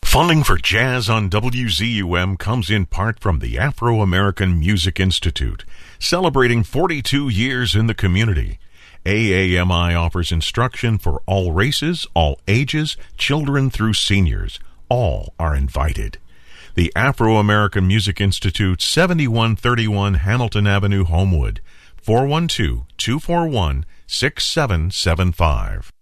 Funding for Jazz on WZUM comes in part from the Afro-American Music Institute, celebrating 42 years in the community. AAMI offers instruction for all races, all ages, children through seniors. All are invited. The Afro-American Music Institute, 7131 Hamilton Avenue, Homewood, 412-241-6775.